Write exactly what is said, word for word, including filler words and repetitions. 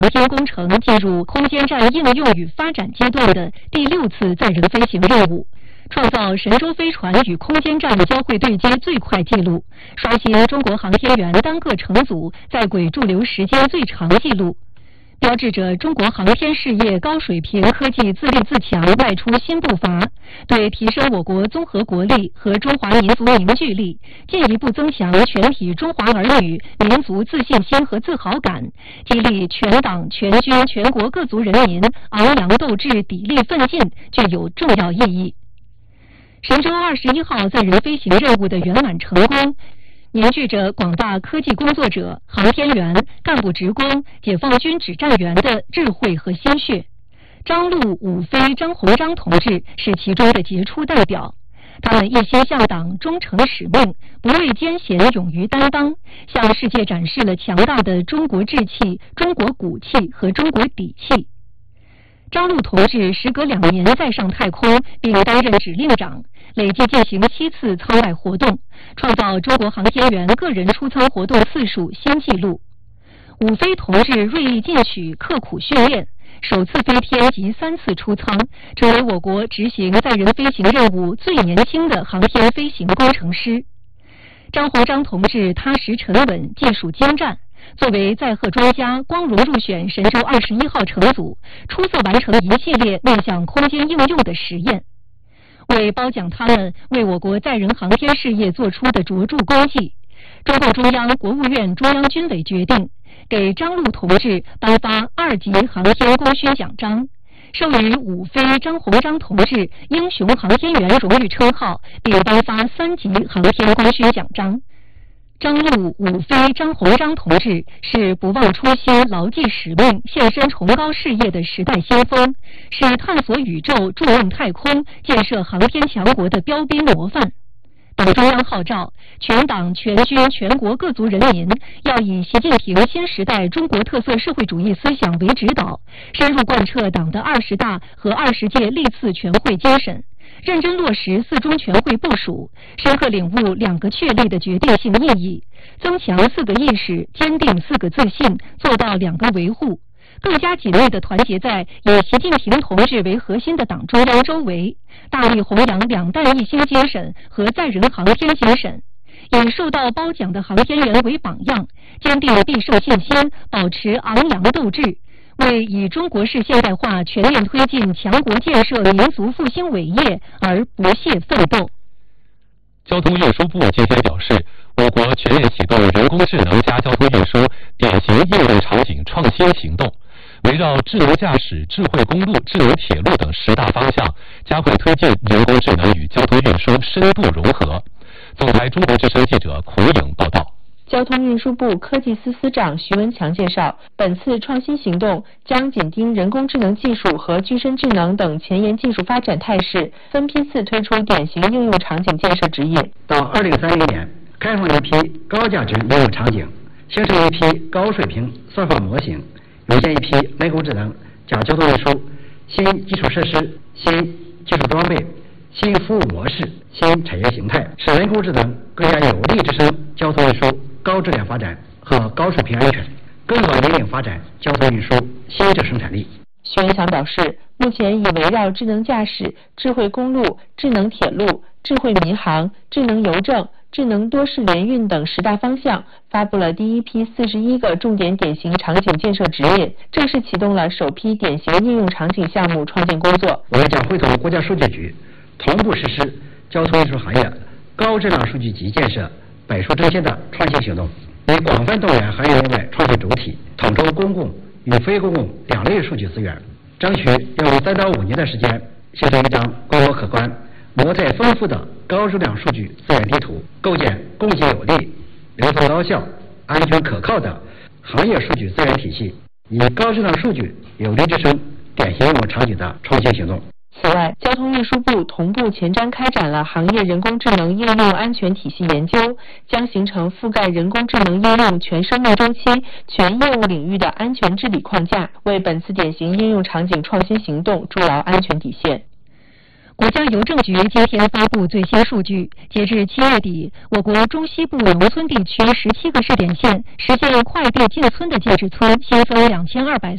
航天工程进入空间站应用与发展阶段的第六次载人飞行任务，创造神舟飞船与空间站交会对接最快纪录，刷新中国航天员单个乘组在轨驻留时间最长纪录，标志着中国航天事业高水平科技自立自强迈出新步伐，对提升我国综合国力和中华民族凝聚力，进一步增强全体中华儿女民族自信心和自豪感，激励全党全军全国各族人民昂扬斗志、砥砺奋进，具有重要意义。神舟二十一号载人飞行任务的圆满成功，凝聚着广大科技工作者、航天员、干部职工、解放军指战员的智慧和心血。张陆、武飞、张鸿章同志是其中的杰出代表，他们一心向党、忠诚使命，不畏艰险，勇于担当，向世界展示了强大的中国志气、中国骨气和中国底气。张陆同志时隔两年再上太空，并担任指令长，累计进行七次舱外活动，创造中国航天员个人出舱活动次数新纪录。武飞同志锐意进取，刻苦训练，首次飞天及三次出舱，成为我国执行载人飞行任务最年轻的航天飞行工程师。张鸿章同志踏实沉稳，技术精湛，作为载荷专家，光荣入选神舟二十一号乘组，出色完成一系列面向空间应用的实验。为褒奖他们为我国载人航天事业做出的卓著功绩，中共中央、国务院、中央军委决定给张陆同志颁发二级航天功勋奖章，授予武飞、张鸿章同志英雄航天员荣誉称号，并颁发三级航天功勋奖章。张陆、武飞、张鸿章同志是不忘初心、牢记使命、献身崇高事业的时代先锋，是探索宇宙、筑梦太空、建设航天强国的标兵模范。党中央号召全党全军全国各族人民要以习近平新时代中国特色社会主义思想为指导，深入贯彻党的二十大和二十届历次全会精神，认真落实四中全会部署，深刻领悟两个确立的决定性意义，增强四个意识，坚定四个自信，做到两个维护，更加紧密地团结在以习近平同志为核心的党中央周围，大力弘扬两弹一星精神和载人航天精神，以受到褒奖的航天员为榜样，坚定必胜信心，保持昂扬斗志，为以中国式现代化全面推进强国建设、民族复兴伟业而不懈奋斗。 交通运输部今天表示，我国全面启动人工智能加交通运输典型应用场景创新行动，围绕智能驾驶、智慧公路、智能铁路等十大方向，加快推进人工智能与交通运输深度融合。总台中国之声记者孔颖报道。 交通运输部科技司司长徐文强介绍，本次创新行动将紧盯人工智能技术和具身智能等前沿技术发展态势，分批次推出典型应用场景建设指引。 到二零三零年，开放一批高价值应用场景，形成一批高水平算法模型，构建一批人工智能加交通运输新基础设施、新技术装备、新服务模式、新产业形态，使人工智能更加有力支撑交通运输高质量发展和高水平安全，更好引领发展交通运输新质生产力。 徐文强表示，目前已围绕智能驾驶、智慧公路、智能铁路、智慧民航、智能邮政、智能多式联运等十大方向，发布了第一批四十一个重点典型场景建设指引，正式启动了首批典型应用场景项目创建工作。 我们将会同国家数据局同步实施交通运输行业高质量数据集建设百出争先的创新行动，以广泛动员行业内外创新主体，统筹公共与非公共两类数据资源，争取要用三到五年的时间，形成一张规模可观、模态丰富的高质量数据资源地图，构建供给有力、流通高效、安全可靠的行业数据资源体系，以高质量数据有力支撑典型应用场景的创新行动。 此外，交通运输部同步前瞻开展了行业人工智能应用安全体系研究，将形成覆盖人工智能应用全生命周期、全业务领域的安全治理框架，为本次典型应用场景创新行动筑牢安全底线。 国家邮政局今天发布最新数据，截至七月底，我国中西部农村地区十七个试点县实现快递进村的建制村新增两千二百